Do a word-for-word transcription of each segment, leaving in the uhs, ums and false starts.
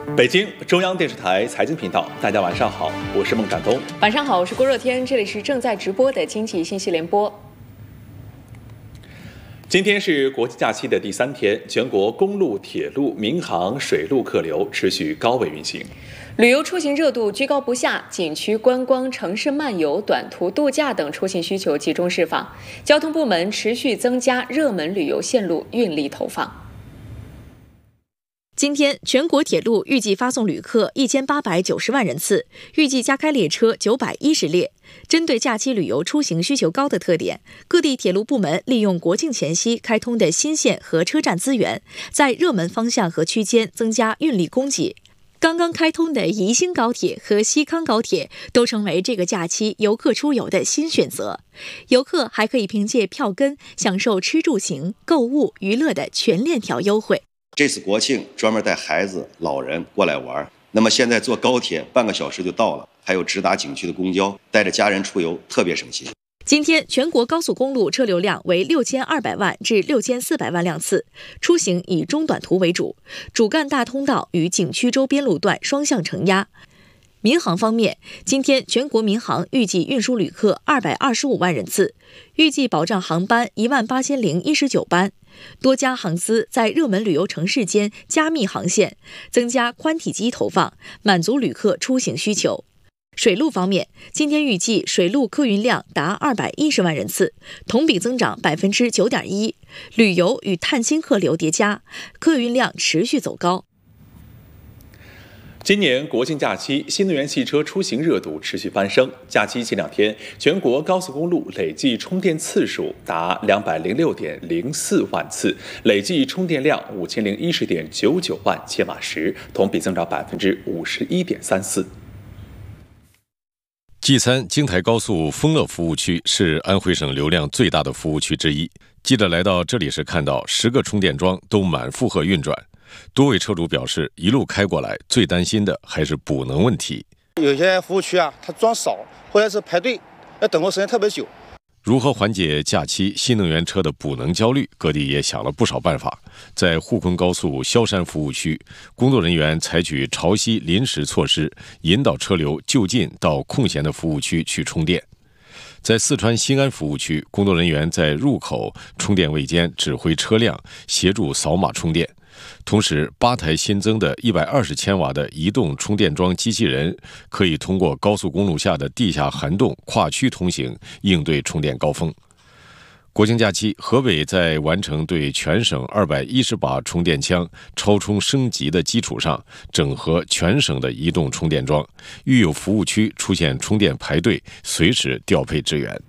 北京中央电视台财经频道，大家晚上好，我是孟展东。 晚上好，我是郭若天，这里是正在直播的经济信息联播。 今天是国庆假期的第三天，全国公路、铁路、民航、水路客流持续高位运行。 旅游出行热度居高不下，景区观光、城市漫游、短途度假等出行需求集中释放，交通部门持续增加热门旅游线路运力投放。今天，全国铁路预计发送旅客一千八百九十万人次，预计加开列车九百一十列。针对假期旅游出行需求高的特点，各地铁路部门利用国庆前夕开通的新线和车站资源，在热门方向和区间增加运力供给。刚刚开通的宜兴高铁和西康高铁都成为这个假期游客出游的新选择。游客还可以凭借票根享受吃住行、购物、娱乐的全链条优惠。 这次国庆专门带孩子、老人过来玩，那么现在坐高铁半个小时就到了，还有直达景区的公交，带着家人出游特别省心。 今天全国高速公路车流量为六千二百万至六千四百万辆次，出行以中短途为主，主干大通道与景区周边路段双向承压。民航方面，今天全国民航预计运输旅客二百二十五万人次，预计保障航班一万八千零一十九班。多家航司在热门旅游城市间加密航线，增加宽体机投放，满足旅客出行需求。水路方面，今天预计水路客运量达二百一十万人次，同比增长百分之九点一。旅游与探亲客流叠加，客运量持续走高。 今年国庆假期，新能源汽车出行热度持续攀升。假期前两天，全国高速公路累计充电次数达两百零六点零四万次，累计充电量五千零一十点九九万千瓦时，同比增长百分之五十一点三四。 G 三京台高速丰乐服务区是安徽省流量最大的服务区之一。记者来到这里时看到，十个充电桩都满负荷运转。多位车主表示，一路开过来，最担心的还是补能问题。 有些服务区啊，它装少，或者是排队，要等候时间特别久。 如何缓解假期新能源车的补能焦虑？各地也想了不少办法。在沪昆高速萧山服务区，工作人员采取潮汐临时措施，引导车流就近到空闲的服务区去充电。在四川新安服务区，工作人员在入口充电位间指挥车辆，协助扫码充电。同时，八台新增的一百二十千瓦的移动充电桩机器人，可以通过高速公路下的地下涵洞跨区通行，应对充电高峰。国庆假期，河北在完成对全省二百一十把充电枪超充升级的基础上，整合全省的移动充电桩，遇有服务区出现充电排队，随时调配支援。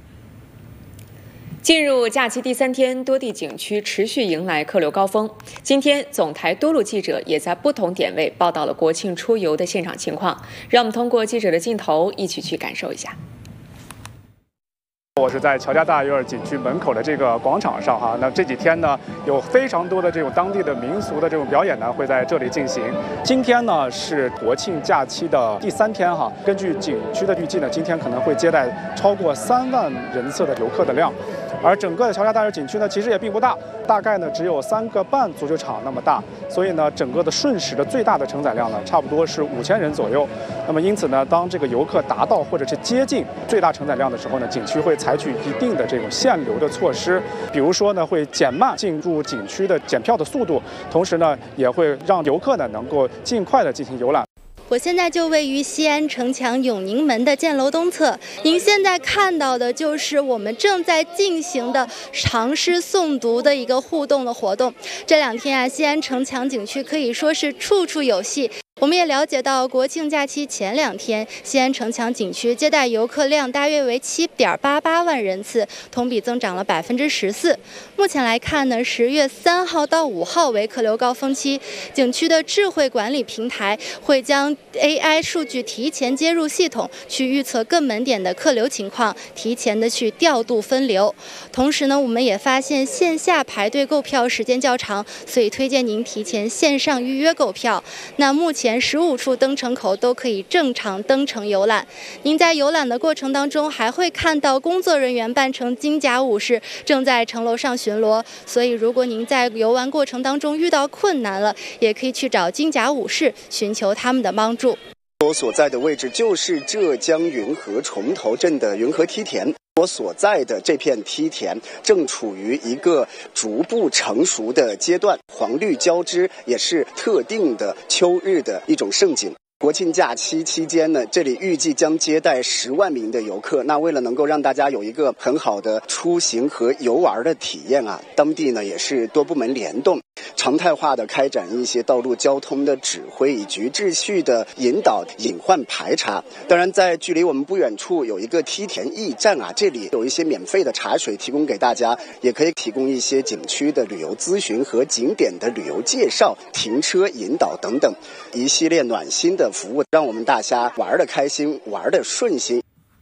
进入假期第三天，多地景区持续迎来客流高峰。今天，总台多路记者也在不同点位报道了国庆出游的现场情况。让我们通过记者的镜头一起去感受一下。 我是在乔家大院儿景区门口的这个广场上哈，那这几天呢，有非常多的这种当地的民俗的这种表演呢，会在这里进行。今天呢是国庆假期的第三天哈，根据景区的预计呢，今天可能会接待超过三万人次的游客的量。而整个的乔家大院景区呢，其实也并不大，大概呢只有三个半足球场那么大，所以呢，整个的瞬时的最大的承载量呢，差不多是五千人左右。那么因此呢，当这个游客达到或者是接近最大承载量的时候呢，景区会采取一定的这种限流的措施，比如说呢，会减慢进入景区的检票的速度，同时呢，也会让游客呢能够尽快的进行游览。 我现在就位于西安城墙永宁门的箭楼东侧，您现在看到的就是我们正在进行的唐诗诵读的一个互动的活动。这两天啊，西安城墙景区可以说是处处有戏。我们也了解到，国庆假期前两天，西安城墙景区接待游客量大约为七点八八万人次，同比增长了百分之十四。目前来看呢，十月三号到五号为客流高峰期，景区的智慧管理平台会将用 A I 数据提前接入系统，去预测各门点的客流情况，提前的去调度分流。同时呢，我们也发现线下排队购票时间较长，所以推荐您提前线上预约购票。那目前十五处登城口都可以正常登城游览。您在游览的过程当中，还会看到工作人员扮成金甲武士，正在城楼上巡逻。所以，如果您在游玩过程当中遇到困难了，也可以去找金甲武士寻求他们的帮助。 我所在的位置就是浙江云和崇头镇的云和梯田。我所在的这片梯田正处于一个逐步成熟的阶段，黄绿交织，也是特定的秋日的一种盛景。国庆假期期间呢，这里预计将接待十万名的游客。那为了能够让大家有一个很好的出行和游玩的体验啊，当地呢也是多部门联动，常态化的开展一些道路交通的指挥以及秩序的引导、隐患排查。当然，在距离我们不远处有一个梯田驿站啊，这里有一些免费的茶水提供给大家，也可以提供一些景区的旅游咨询和景点的旅游介绍、停车引导等等，一系列暖心的服务，让我们大家玩得开心，玩得顺心。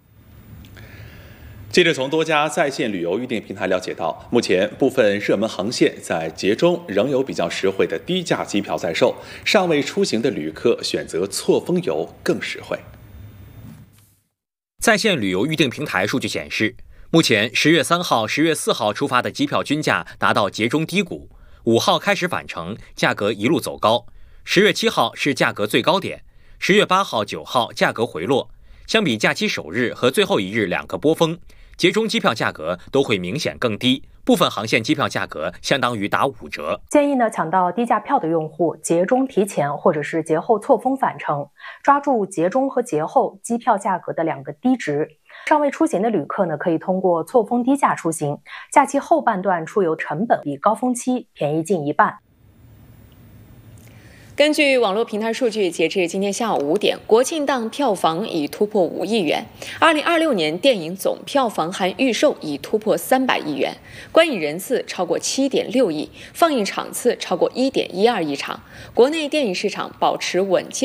记者从多家在线旅游预订平台了解到，目前部分热门航线在节中仍有比较实惠的低价机票在售，尚未出行的旅客选择错峰游更实惠。 在线旅游预订平台数据显示，目前十月三号、十月四号出发的机票均价达到节中低谷，五号开始返程，价格一路走高。十月七号是价格最高点，十月八号、九号价格回落。相比假期首日和最后一日两个波峰，节中机票价格都会明显更低，部分航线机票价格相当于打五折。 建议呢，抢到低价票的用户，节中提前或者是节后错峰返程，抓住节中和节后机票价格的两个低值。尚未出行的旅客呢，可以通过错峰低价出行，假期后半段出游成本比高峰期便宜近一半。 根据网络平台数据，截至今天下午五点，国庆档票房已突破五亿元。二零二六年电影总票房含预售已突破三百亿元，观影人次超过七点六亿，放映场次超过一点一二亿场。国内电影市场保持稳健。